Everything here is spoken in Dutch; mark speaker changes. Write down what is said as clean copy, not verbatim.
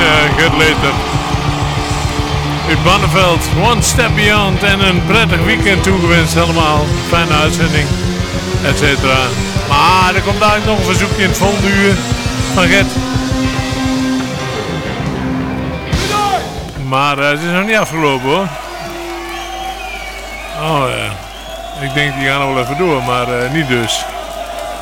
Speaker 1: Gert Leter. Uit Banneveld, One Step Beyond en een prettig weekend toegewenst allemaal. Fijne uitzending, et cetera. Maar er komt eigenlijk nog een verzoekje in het volgende uur van Gert. Maar het is nog niet afgelopen hoor. Oh ja, ik denk die gaan nog wel even door, maar niet dus.